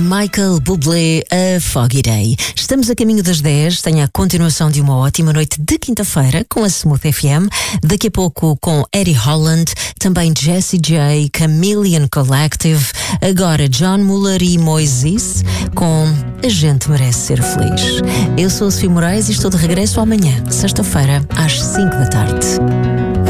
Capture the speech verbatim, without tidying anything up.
Michael Bublé, A Foggy Day. Estamos a caminho das dez, tenha a continuação de uma ótima noite de quinta-feira com a Smooth F M. Daqui a pouco com Eddie Holland, também Jessie J, Chameleon Collective, agora John Muller e Moises com A Gente Merece Ser Feliz. Eu sou a Sofia Moraes e estou de regresso amanhã, sexta-feira, às cinco da tarde.